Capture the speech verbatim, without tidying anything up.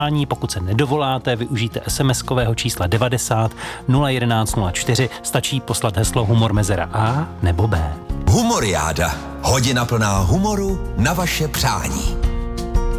Pokud se nedovoláte, využijte SMSkového čísla devadesát nula jedenáct nula čtyři, stačí poslat heslo humor mezera A nebo B. Humoriáda. Hodina plná humoru na vaše přání.